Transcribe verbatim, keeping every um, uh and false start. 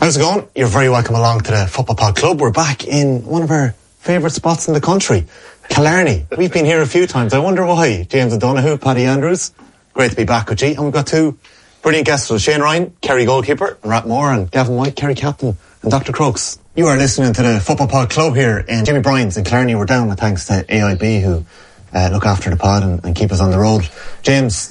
How's it going? You're very welcome along to the Football Pod Club. We're back in one of our favourite spots in the country, Killarney. We've been here a few times. I wonder why. James O'Donoghue, Paddy Andrews. Great to be back with you. And we've got two brilliant guests. So Shane Ryan, Kerry goalkeeper, and Rat Moore, and Gavin White, Kerry captain, and Doctor Crooks. You are listening to the Football Pod Club here in Jimmy Bryan's in Killarney. We're down with thanks to A I B who uh, look after the pod and, and keep us on the road. James,